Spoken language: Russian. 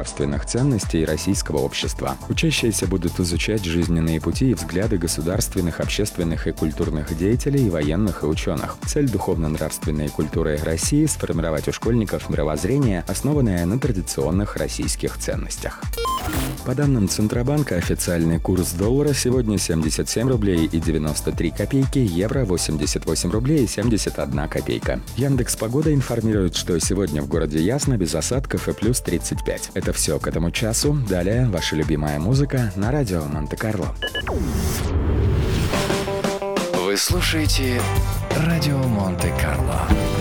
нравственных ценностей российского общества. Учащиеся будут изучать жизненные пути и взгляды государственных, общественных и культурных деятелей, военных и ученых. Цель духовно-нравственной культуры России – сформировать у школьников мировоззрение, основанное на традиционных российских ценностях. По данным Центробанка, официальный курс доллара сегодня 77 рублей и 93 копейки, евро 88 рублей и 71 копейка. Яндекс.Погода информирует, что сегодня в городе ясно, без осадков и плюс 35. Это все к этому часу. Далее ваша любимая музыка на радио Монте-Карло. Вы слушаете радио Монте-Карло.